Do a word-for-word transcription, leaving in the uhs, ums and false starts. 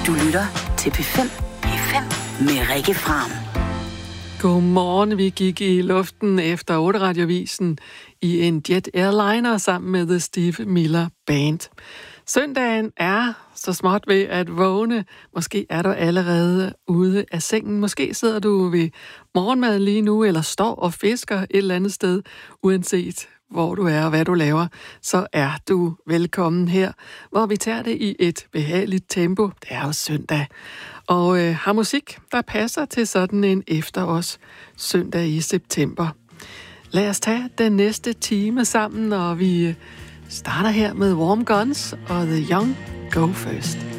Du lytter til P fem. P fem med Rikke Fram. Godmorgen, vi gik i luften efter otte radiovisen i en jet airliner sammen med The Steve Miller Band. Søndagen er så småt ved at vågne. Måske er du allerede ude af sengen. Måske sidder du ved morgenmad lige nu, eller står og fisker et eller andet sted. Uanset hvor du er og hvad du laver, så er du velkommen her, hvor vi tager det i et behageligt tempo. Det er jo søndag. Og øh, har musik, der passer til sådan en efter os søndag i september. Lad os tage den næste time sammen, og vi starter her med Warm Guns og The Young Go First.